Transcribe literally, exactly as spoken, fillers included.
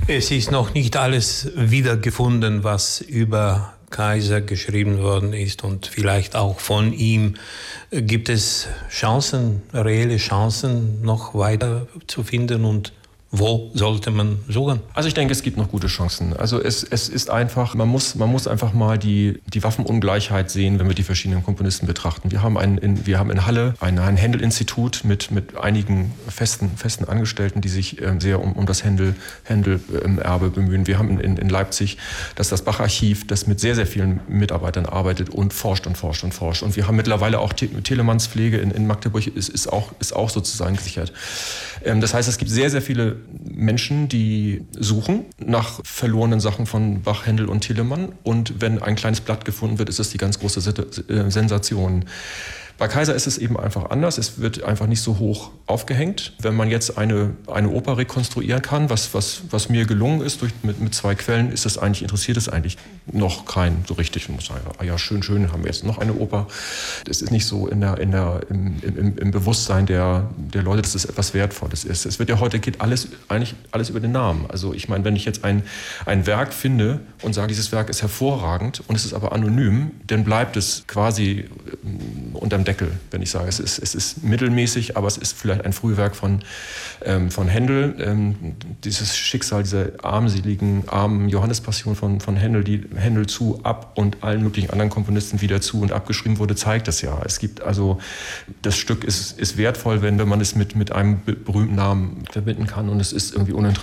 Es ist noch nicht alles wiedergefunden, was über Kaiser geschrieben worden ist und vielleicht auch von ihm. Gibt es Chancen, reelle Chancen, noch weiter zu finden, und wo sollte man suchen? Also ich denke, es gibt noch gute Chancen. Also es, es ist einfach, man muss, man muss einfach mal die, die Waffenungleichheit sehen, wenn wir die verschiedenen Komponisten betrachten. Wir haben, ein, in, wir haben in Halle ein, ein Händel-Institut mit, mit einigen festen, festen Angestellten, die sich ähm, sehr um, um das Händel, Händel-Erbe ähm, bemühen. Wir haben in, in Leipzig das, das Bach-Archiv, das mit sehr, sehr vielen Mitarbeitern arbeitet und forscht und forscht und forscht. Und wir haben mittlerweile auch Te- Telemanns-Pflege in, in Magdeburg, ist, ist, auch, ist auch sozusagen gesichert. Ähm, das heißt, es gibt sehr, sehr viele Menschen, die suchen nach verlorenen Sachen von Bach, Händel und Telemann. Und wenn ein kleines Blatt gefunden wird, ist das die ganz große Sensation. Bei Kaiser ist es eben einfach anders. Es wird einfach nicht so hoch aufgehängt. Wenn man jetzt eine, eine Oper rekonstruieren kann, was, was, was mir gelungen ist durch, mit, mit zwei Quellen, ist das eigentlich, interessiert es eigentlich noch keinen so richtig. Man muss sagen, ah ja, schön, schön, haben wir jetzt noch eine Oper. Das ist nicht so in der, in der, im, im, im Bewusstsein der, der Leute, dass das etwas Wertvolles ist. Es wird ja heute, geht alles, eigentlich alles über den Namen. Also ich meine, wenn ich jetzt ein, ein Werk finde und sage, dieses Werk ist hervorragend und es ist aber anonym, dann bleibt es quasi unterm Deckel, wenn ich sage, es ist, es ist mittelmäßig, aber es ist vielleicht ein Frühwerk von, ähm, von Händel. Ähm, dieses Schicksal dieser armseligen, armen Johannespassion von, von Händel, die Händel zu, ab und allen möglichen anderen Komponisten wieder zu und abgeschrieben wurde, zeigt das ja. Es gibt also, das Stück ist, ist wertvoll, wenn, wenn man es mit, mit einem berühmten Namen verbinden kann, und es ist irgendwie uninteressant.